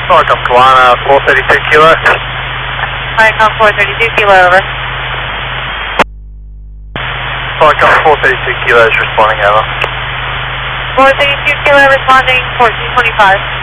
Welcome, Kalana, 432 kilo. Welcome, 432 kilo, over. Welcome, 432 kilo is responding, over. 432 kilo responding, 1425.